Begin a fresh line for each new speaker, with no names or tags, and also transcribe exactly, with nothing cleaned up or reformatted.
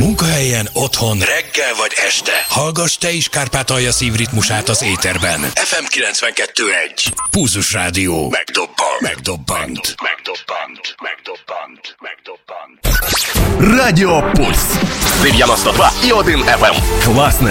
Munkahelyen, otthon, reggel vagy este. Hallgass te is Kárpátalja szívritmusát az éterben. ef em kilencvenkettő egy. Pulzus Rádió. Megdobbant. Megdobbant. Megdobbant. Megdobbant. Megdobbant.
Радио Пульс. девяносто два и один эф эм. Классная